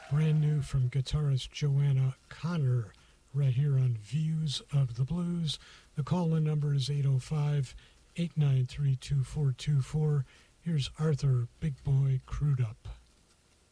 brand new from guitarist Joanna Connor, right here on Views of the Blues. The call-in number is 805-893-2424. Here's Arthur Big Boy Crewed Up.